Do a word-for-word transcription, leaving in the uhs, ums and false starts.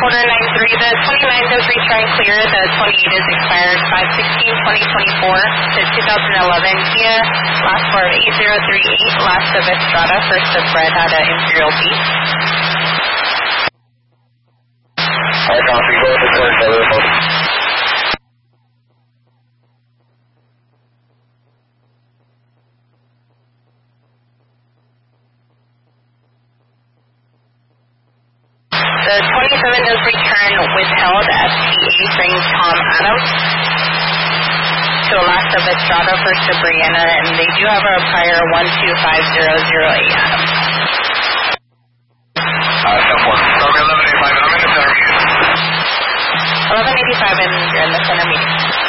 quarter nine three, the twenty-nine does retry clear, the twenty-eight is expired five sixteen twenty twenty-four to two thousand eleven Kia, last for eight zero three eight, last of Estrada, first of Fred out of Imperial Beach. I copy, go to the third. The twenty-seven does return withheld at P A, bring Tom Adams to Alaska Estrada, first to Brianna, and they do have a prior one two five zero zero eight Adams. Uh, ten four. Copy eleven eighty-five, and I'm in the center meeting. eleven eighty-five, and you're in the center meeting.